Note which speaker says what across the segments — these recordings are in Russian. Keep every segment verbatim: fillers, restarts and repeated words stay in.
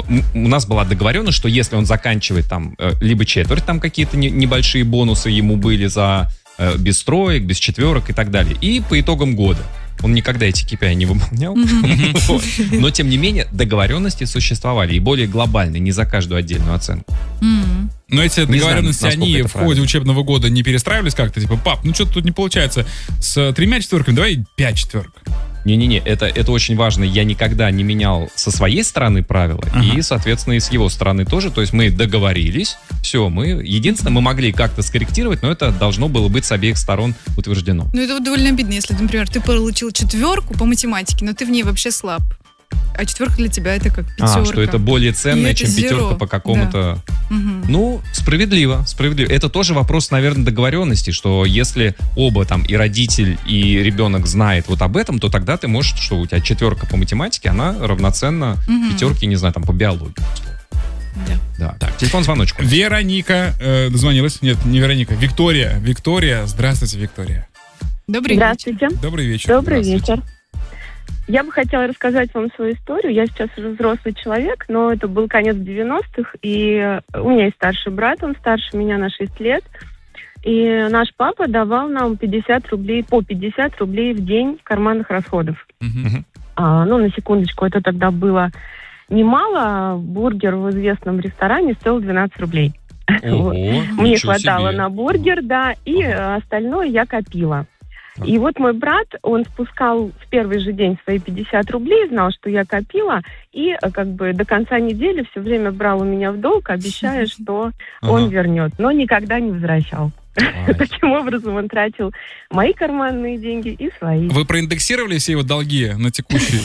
Speaker 1: у нас была договоренность, что если он заканчивает там либо четверть, там какие-то не, небольшие бонусы ему были за э, без троек, без четверок и так далее. И по итогам года. Он никогда эти кей пи ай не выполнял. Mm-hmm. Вот. Но, тем не менее, договоренности существовали. И более глобальные, не за каждую отдельную оценку.
Speaker 2: Mm-hmm. Но эти не договоренности, знаю, они в ходе учебного года не перестраивались как-то? Типа, пап, ну что-то тут не получается. С тремя четверками давай пять четверок.
Speaker 1: Не-не-не, это, это очень важно. Я никогда не менял со своей стороны правила, ага. и, соответственно, и с его стороны тоже. То есть мы договорились, все, мы... Единственное, мы могли как-то скорректировать, но это должно было быть с обеих сторон утверждено.
Speaker 3: Ну, это довольно обидно, если, например, ты получил четверку по математике, но ты в ней вообще слаб. А четверка для тебя это как пятерка.
Speaker 1: А, что это более ценное, чем zero. Пятерка по какому-то... Да. Угу. Ну, справедливо, справедливо. Это тоже вопрос, наверное, договоренности, что если оба там, и родитель, и ребенок знает вот об этом, то тогда ты можешь, что у тебя четверка по математике, она равноценна угу. пятерке, не знаю, там, по биологии.
Speaker 3: Да.
Speaker 1: Да. Так, телефон-звоночку.
Speaker 2: Вероника э, дозвонилась. Нет, не Вероника, Виктория. Виктория, здравствуйте, Виктория.
Speaker 3: Добрый
Speaker 4: Здравствуйте.
Speaker 3: вечер.
Speaker 2: Добрый вечер.
Speaker 4: Добрый вечер. Я бы хотела рассказать вам свою историю. Я сейчас уже взрослый человек, но это был конец девяностых, и у меня есть старший брат, он старше меня на шесть лет. И наш папа давал нам пятьдесят рублей, по пятьдесят рублей в день карманных расходов. Uh-huh. А, ну, на секундочку, это тогда было немало. Бургер в известном ресторане стоил двенадцать рублей.
Speaker 1: Ого,
Speaker 4: мне хватало
Speaker 1: себе.
Speaker 4: На бургер, да, и ага. остальное я копила. И вот мой брат, он спускал в первый же день свои пятьдесят рублей, знал, что я копила, и как бы до конца недели все время брал у меня в долг, обещая, что ага. он вернет, но никогда не возвращал. Таким образом он тратил мои карманные деньги и свои.
Speaker 2: Вы проиндексировали все его долги на текущие?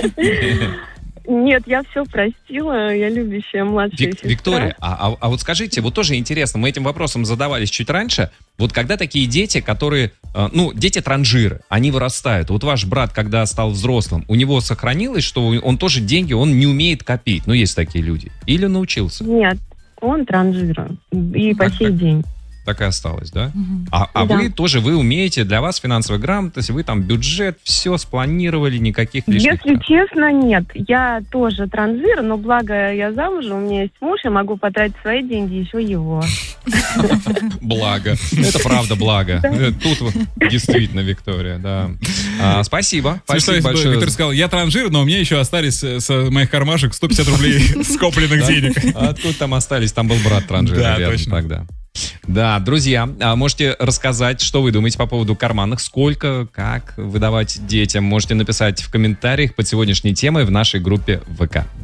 Speaker 4: Нет, я все простила, я любящая младшая
Speaker 1: Вик,
Speaker 4: сестра.
Speaker 1: Виктория, а, а, а вот скажите, вот тоже интересно, мы этим вопросом задавались чуть раньше, вот когда такие дети, которые, э, ну, дети-транжиры, они вырастают, вот ваш брат, когда стал взрослым, у него сохранилось, что он тоже деньги, он не умеет копить, ну, есть такие люди, или научился?
Speaker 4: Нет, он транжир, и по сей день.
Speaker 1: Так и осталось, да?
Speaker 3: Угу.
Speaker 1: А, а
Speaker 4: да.
Speaker 1: вы тоже, вы умеете, для вас финансовая грамотность, вы там бюджет, все спланировали, никаких лишних...
Speaker 4: Если честно, нет. Я тоже транжир, но благо я замужем, у меня есть муж, я могу потратить свои деньги, еще его.
Speaker 1: Благо. Это правда благо. Тут действительно, Виктория, да. Спасибо. Спасибо большое.
Speaker 2: Виктор сказал, я транжир, но у меня еще остались с моих кармашек сто пятьдесят рублей скопленных денег.
Speaker 1: Откуда там остались? Там был брат транжира рядом тогда. Да, друзья, можете рассказать, что вы думаете по поводу карманных, сколько, как выдавать детям. Можете написать в комментариях под сегодняшней темой в нашей группе ВК.